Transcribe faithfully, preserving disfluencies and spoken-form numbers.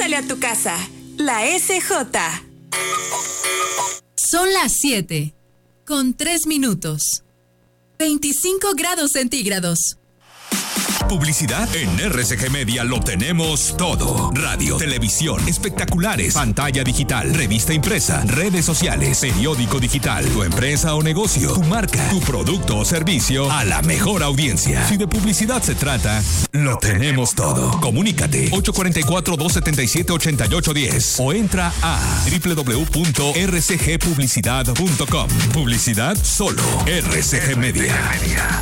Llévale a tu casa. La S J. Son las siete, con tres minutos. veinticinco grados centígrados. Publicidad en R C G Media lo tenemos todo. Radio, televisión, espectaculares, pantalla digital, revista impresa, redes sociales, periódico digital, tu empresa o negocio, tu marca, tu producto o servicio a la mejor audiencia. Si de publicidad se trata, lo tenemos todo. Comunícate ocho cuatro cuatro, dos siete siete, ocho ocho uno cero o entra a doble u doble u doble u punto r c g publicidad punto com. Publicidad solo R C G Media.